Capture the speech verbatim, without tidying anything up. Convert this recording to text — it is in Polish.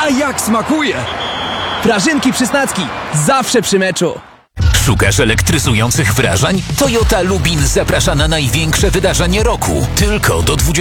A jak smakuje! Prażynki Przysnacki. Zawsze przy meczu. Szukasz elektryzujących wrażeń? Toyota Lubin zaprasza na największe wydarzenie roku. Tylko do dwudziestego